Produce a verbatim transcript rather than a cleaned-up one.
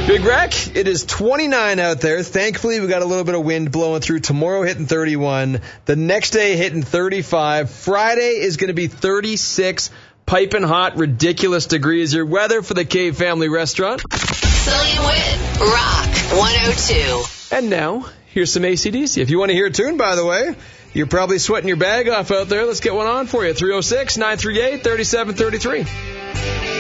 Big Wreck, it is twenty-nine out there. Thankfully, we got a little bit of wind blowing through. Tomorrow hitting thirty-one. The next day hitting thirty-five. Friday is going to be thirty-six. Piping hot, ridiculous degrees. Your weather for the Cave Family Restaurant. Sully and Wit, Rock one oh two. And now, here's some A C D C. If you want to hear a tune, by the way, you're probably sweating your bag off out there. Let's get one on for you. three oh six, nine three eight, three seven three three.